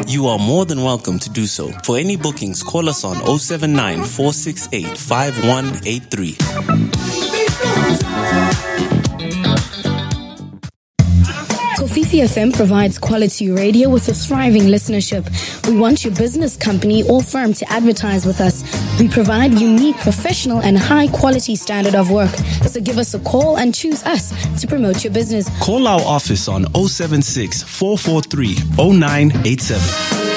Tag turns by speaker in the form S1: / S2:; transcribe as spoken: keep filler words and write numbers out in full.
S1: you are more than welcome to do so. For any bookings, call us on oh seven nine, four six eight, five one eight three.
S2: Kofifi F M provides quality radio with a thriving listenership. We want your business, company, or firm to advertise with us. We provide unique, professional, and high-quality standard of work. So give us a call and choose us to promote your business.
S1: Call our office on oh seven six, four four three, oh nine eight seven.